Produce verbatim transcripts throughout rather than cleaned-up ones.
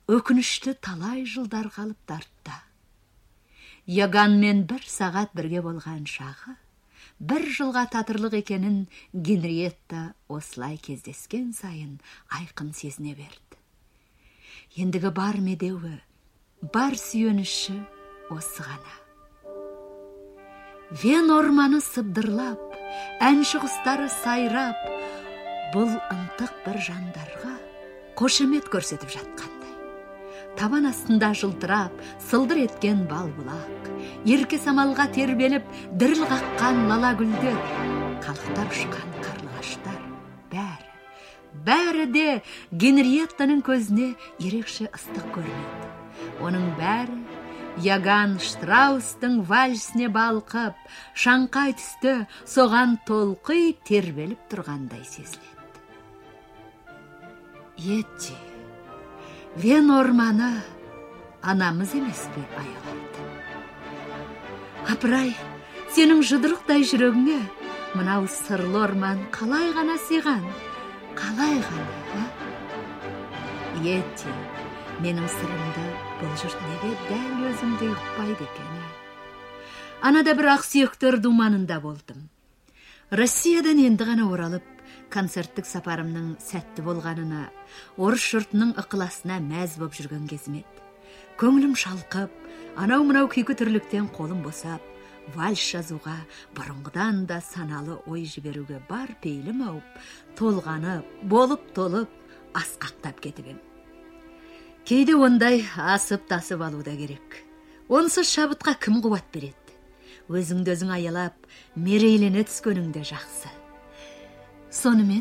өкінішті талай жылдар қалып тартты. Яганмен бір сағат бірге болған шағы, бір жылға татырлық екенін Генриетта осылай кездескен сайын айқын сезіне берді. Ендігі бар медеуі, бар сүйеніші осы ғана. Вен орманы сыбдырлап, әнші құстары сайрап, бұл ынтық бір жандарға қошемет көрсетіп жатқандай. Табан астында жылтырап, сылдыр еткен бал бұлақ, ерке самалға тербеліп, діріл қаққан лала гүлдер, қалықтар ұшқан қарлығаштар, бәрі, бәрі де Генриеттаның көзіне ерекше ыстық көрінеді. Оның бәрі Яган Штраустың вальсіне балқып, шаңқай түсті соған толқый тербеліп тұрғандай сезіледі. Етті, Вен орманы анамыз емес пе аяғайды? Апырай, сенің жұдырықтай жүрегіңе мынау сырлы орман қалай ғана сыйған, қалай ғана, а? Етті, менің сырымды бұл жұрт неге дәл өзімде ұқпайды екен? Анада бір ақсүйектер думанында болдым. Россиядан енді ғана оралып, концерттік сапарымның сәтті болғанына, орыс жұртының ықыласына мәз боп жүрген кезім еді. Көңілім шалқып, анау-мынау күйкі түрліктен қолым босап, вальс жазуға, бұрынғыдан да саналы ой жіберуге бар пейілім ауып, толғанып, болып-толып, асқақтап кетіп ем. Кейде ондай асып-тасып алу да керек. Онсыз шабытқа кім қуат береді? Өзіңді өзің аялап, мерейлене түскеніңде жақсы. Сонымен,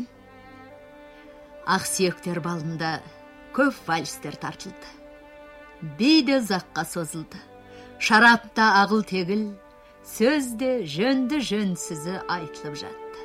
ақсүйектер балында көп вальстер тартылды. Бейде ұзаққа созылды. Шарапта ағыл тегіл, сөзде жөнді жөнсізі айтылып жатты.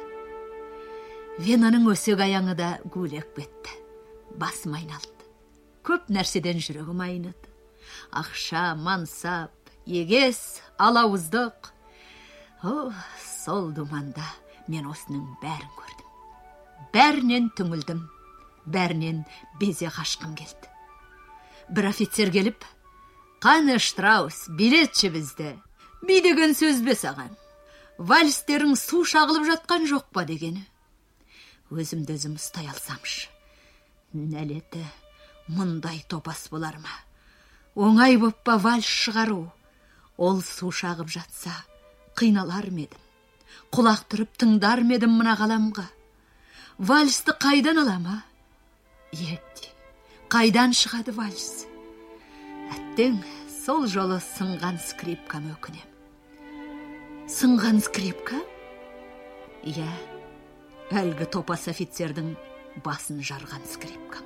Венаның өсек аяңы да гулек бетті. Басым айналды. Көп нәрседен жүрегім айныды. Ақша, мансап, егес, алауыздық. О, сол думанда мен осының бәрін көрдім. Бәрінен түңілдім, бәрінен безе қашқым келді. Бір офицер келіп, «Қаны Штраус, билетші бізді, би деген сөз бе саған? Вальстерің су шағылып жатқан жоқ па?» дегені. Өзімді өзім ұстай алсамшы. Нәлеті, мұндай топас болар ма? Оңай боп па вальс шығару? Ол су шағып жатса, қиналар медім. Құлақ тұрып тыңдар медім мына қаламға. Вальсты қайдан алама? Етті, қайдан шығады вальс? Әттең, сол жолы сынған скрипкам өкінем. Сынған скрипка? Иә, әлгі топас офицердің басын жарған скрипкам.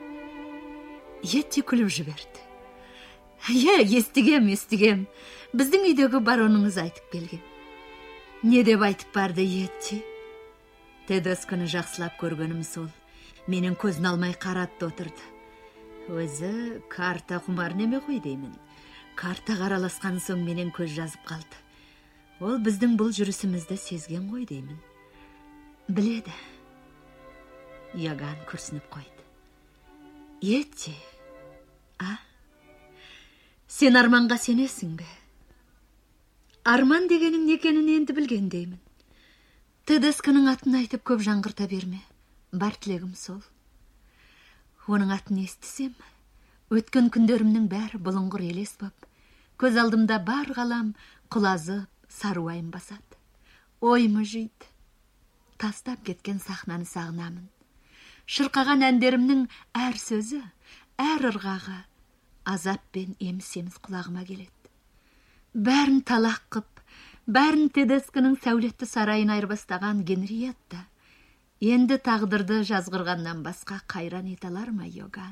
Етті күліп жіберді. Иә, естігем, естігем. Біздің үйдегі бароныңыз айтып келген. Не деп айтып барды Етті? Тедос күні жақсылап көргенім сол. Менің көзін алмай қаратты отырды. Өзі карта құмар неме ғой деймін. Карта қараласқан соң менен көз жазып қалды. Ол біздің бұл жүрісімізді сезген ғой деймін. Біледі. Яган күрсініп қойды. Етті, а? Сен арманға сенесің бе? Арман дегенің некенін енді білген деймін. Тедескінің атын айтып көп жаңғырта берме. Бар тілегім сол. Оның атын естісем, өткен күндерімнің бәрі бұлыңғыр елес боп, көз алдымда бар ғалам құлазып, саруайым басады. Ойымы жүйді. Тастап кеткен сахнаны сағынамын. Шырқаған әндерімнің әр сөзі, әр ырғағы азап пен еміс-еміс құлағыма келеді. Бәрін талақ қып, бәрін Тедескінің сәулетті сарайын айырбастаған Генриетта енді тағдырды жазғырғаннан басқа қайран ете алар ма, Яган?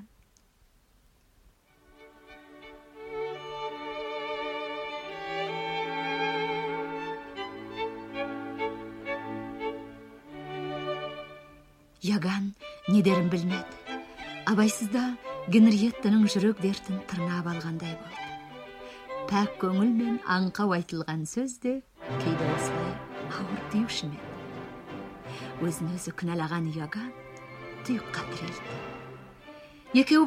Яган не дерін білмеді. Абайсызда Генриеттаның жүрек дертін тырнап алғандай болды. Пәк көңіл мен аңқау айтылған сөзде кейде осылай ауыр тиюші ме? Өзін өзі күнәлаған Яган тұйыққа тірелді. Екеу